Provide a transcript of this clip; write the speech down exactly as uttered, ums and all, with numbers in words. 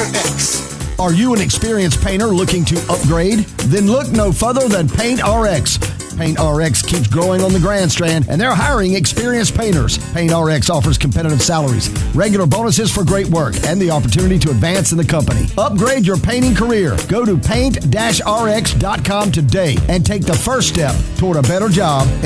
X. Are you an experienced painter looking to upgrade? Then look no further than Paint R X. Paint R X keeps growing on the Grand Strand, and they're hiring experienced painters. Paint R X offers competitive salaries, regular bonuses for great work, and the opportunity to advance in the company. Upgrade your painting career. Go to paint R X dot com today and take the first step toward a better job